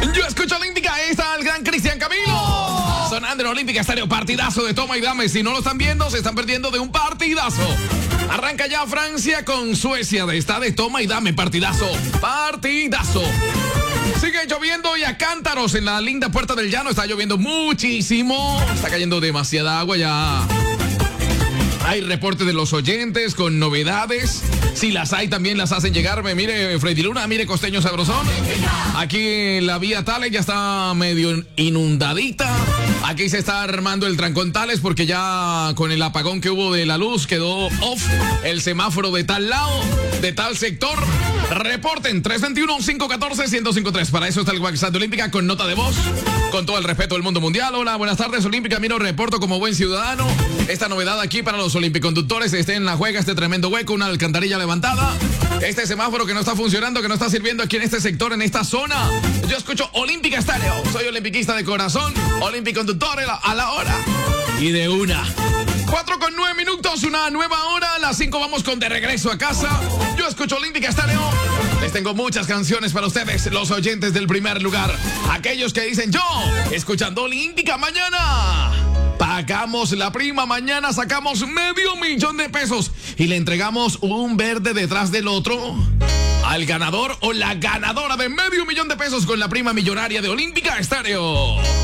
Yo escucho Olímpica, ahí está el gran Cristian Camilo. Sonando en Olímpica Estéreo, partidazo de toma y dame. Si no lo están viendo, se están perdiendo de un partidazo. Arranca ya Francia con Suecia. Está de toma y dame, partidazo. Partidazo. Sigue lloviendo y a cántaros en la linda Puerta del Llano. Está lloviendo muchísimo. Está cayendo demasiada agua ya. Hay reportes de los oyentes con novedades. Si las hay, también las hacen llegar. Mire, Freddy Luna, mire, Costeño Sabrosón. Aquí la vía Tales ya está medio inundadita. Aquí se está armando el trancón Tales porque ya con el apagón que hubo de la luz quedó off el semáforo de tal lado, de tal sector. Reporten 321-514-1053. Para eso está el WhatsApp de Olímpica con nota de voz. Con todo el respeto del mundo mundial. Hola, buenas tardes, Olímpica. Miro, reporto como buen ciudadano. Esta novedad aquí para los olimpiconductores. Estén en la juega este tremendo hueco, una alcantarilla levantada. Este semáforo que no está funcionando, que no está sirviendo aquí en este sector, en esta zona. Yo escucho Olímpica Estéreo. Soy olimpiquista de corazón. Olimpiconductor a la hora. Y de una. 4:09, una nueva hora. A las 5 vamos con De Regreso a Casa. Yo escucho Olímpica Estéreo. Les tengo muchas canciones para ustedes, los oyentes del primer lugar. Aquellos que dicen yo, escuchando Olímpica mañana. Pagamos la prima, mañana sacamos $500,000 y le entregamos un verde detrás del otro al ganador o la ganadora de $500,000 con la prima millonaria de Olímpica Estéreo.